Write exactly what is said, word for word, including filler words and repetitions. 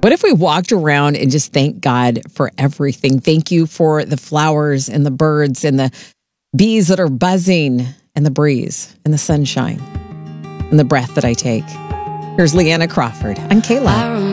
What if we walked around and just thank God for everything? Thank you for the flowers and the birds and the bees that are buzzing and the breeze and the sunshine and the breath that I take. Here's Leanna Crawford on Kayla.